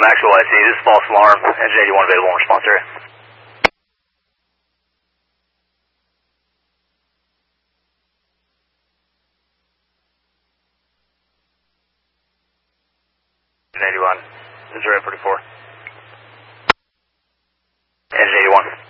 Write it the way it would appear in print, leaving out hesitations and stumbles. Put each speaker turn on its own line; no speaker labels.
Maxwell IC, this is false alarm. Engine 81 available in response area. Engine 81, this is Red 44. Engine 81.